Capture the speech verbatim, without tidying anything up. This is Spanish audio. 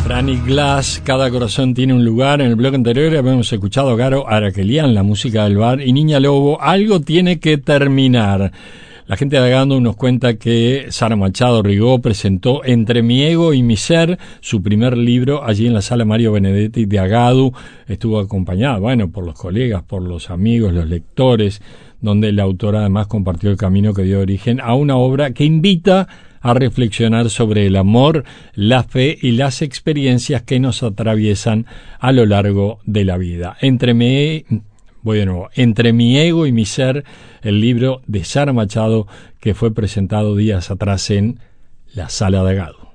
Franny Glass, Cada corazón tiene un lugar. En el bloque anterior habíamos escuchado a Garo Araquelian, la música del bar, y Niña Lobo, Algo tiene que terminar. La gente de Agando nos cuenta que Sara Machado Rigó presentó Entre mi ego y mi ser, su primer libro, allí en la sala Mario Benedetti de Agado. Estuvo acompañada, bueno, por los colegas, por los amigos, los lectores, donde la autora además compartió el camino que dio origen a una obra que invita a reflexionar sobre el amor, la fe y las experiencias que nos atraviesan a lo largo de la vida. Entre mi, voy de nuevo, Entre mi ego y mi ser, el libro de Sara Machado que fue presentado días atrás en la Sala de Agado.